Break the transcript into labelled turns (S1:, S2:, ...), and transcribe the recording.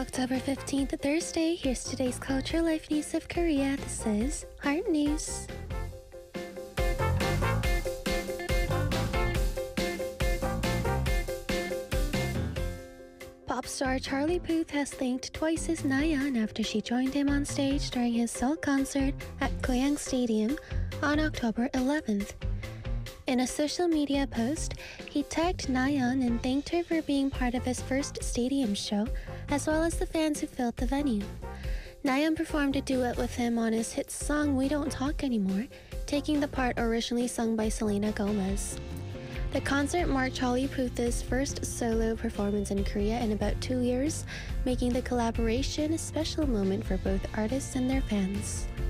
S1: October 15th, Thursday. Here's today's culture life news of Korea. This is Heart News. Pop star Charlie Puth has thanked twice his Nayeon after she joined him on stage during his Seoul concert at Goyang Stadium on October 11th. In a social media post, he tagged Nayeon and thanked her for being part of his first stadium show, as well as the fans who filled the venue. Nayeon performed a duet with him on his hit song We Don't Talk Anymore, taking the part originally sung by Selena Gomez. The concert marked Charlie Puth's first solo performance in Korea in about 2 years, making the collaboration a special moment for both artists and their fans.